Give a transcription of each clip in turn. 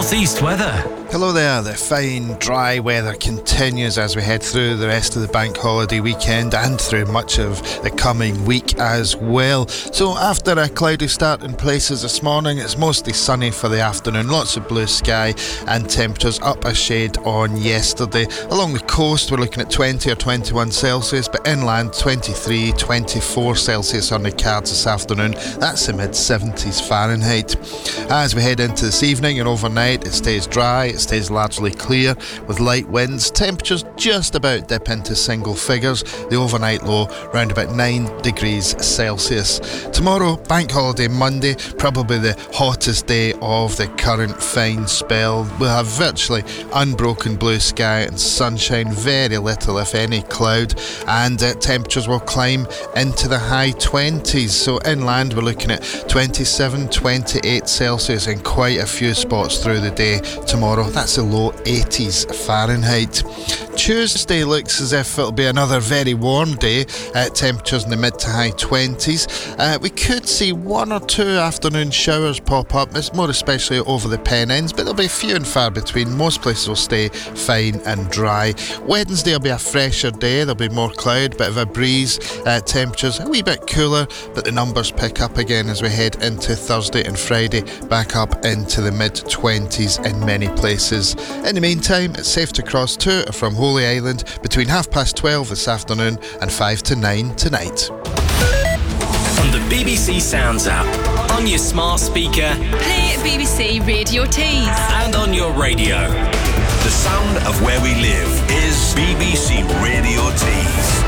Northeast weather. Hello there. The fine, dry weather continues as we head through the rest of the bank holiday weekend and through much of the coming week as well. So after a cloudy start in places this morning, it's mostly sunny for the afternoon. Lots of blue sky and temperatures up a shade on yesterday. Along the coast, we're looking at 20 or 21 Celsius, but inland 23, 24 Celsius on the cards this afternoon. That's the mid-70s Fahrenheit. As we head into this evening and overnight, it stays dry. It stays largely clear with light winds. Temperatures just about dip into single figures. The overnight low around about 9 degrees Celsius. Tomorrow, bank holiday Monday, probably the hottest day of the current fine spell. We'll have virtually unbroken blue sky and sunshine, very little if any cloud, and temperatures will climb into the high 20s. So inland we're looking at 27, 28 Celsius in quite a few spots through the day tomorrow. That's a low 80s Fahrenheit. Tuesday looks as if it'll be another very warm day. Temperatures in the mid to high 20s. We could see one or two afternoon showers pop up, more especially over the Pennines, but they'll be few and far between. Most places will stay fine and dry. Wednesday will be a fresher day. There'll be more cloud, bit of a breeze. Temperatures a wee bit cooler, but the numbers pick up again as we head into Thursday and Friday, back up into the mid 20s in many places. In the meantime, it's safe to cross to or from Holy Island between 12:30 this afternoon and 5 to 9 tonight. On the BBC Sounds app, on your smart speaker, play BBC Radio Tees, and on your radio. The sound of where we live is BBC Radio Tees.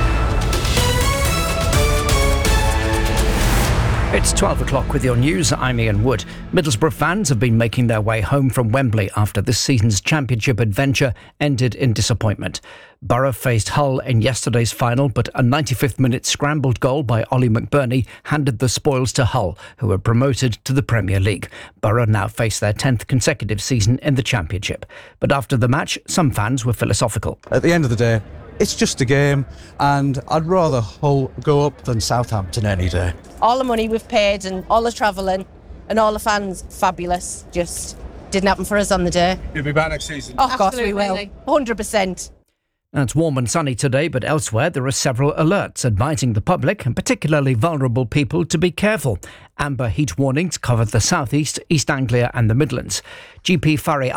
It's 12 o'clock with your news. I'm Ian Wood. Middlesbrough fans have been making their way home from Wembley after this season's championship adventure ended in disappointment. Borough faced Hull in yesterday's final, but a 95th minute scrambled goal by Ollie McBurney handed the spoils to Hull, who were promoted to the Premier League. Borough now face their 10th consecutive season in the championship. But after the match, some fans were philosophical. At the end of the day, it's just a game, and I'd rather Hull go up than Southampton any day. All the money we've paid and all the travelling and all the fans, fabulous. Just didn't happen for us on the day. You'll be back next season. Oh, of course we will. 100%. It's warm and sunny today, but elsewhere there are several alerts advising the public and particularly vulnerable people to be careful. Amber heat warnings cover the southeast, East Anglia and the Midlands. GP Fari